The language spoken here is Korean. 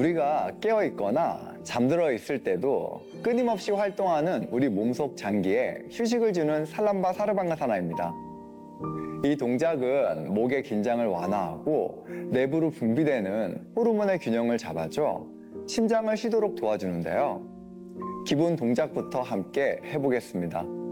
우리가 깨어있거나 잠들어 있을 때도 끊임없이 활동하는 우리 몸속 장기에 휴식을 주는 살람바 사르방가사나입니다. 이 동작은 목의 긴장을 완화하고 내부로 분비되는 호르몬의 균형을 잡아줘 심장을 쉬도록 도와주는데요. 기본 동작부터 함께 해보겠습니다.